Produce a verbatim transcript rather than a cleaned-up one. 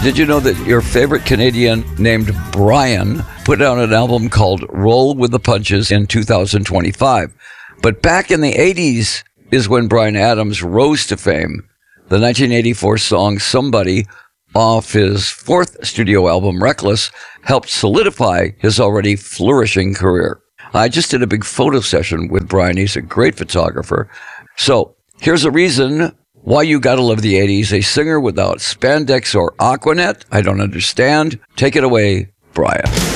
Did you know that your favorite Canadian named Brian put out an album called Roll with the Punches in two thousand twenty-five? But back in the eighties is when Bryan Adams rose to fame. The nineteen eighty-four song Somebody off his fourth studio album Reckless helped solidify his already flourishing career. I just did a big photo session with Brian. He's a great photographer. So here's a reason why you gotta love the eighties. A singer without spandex or Aquanet? I don't understand. Take it away, Brian.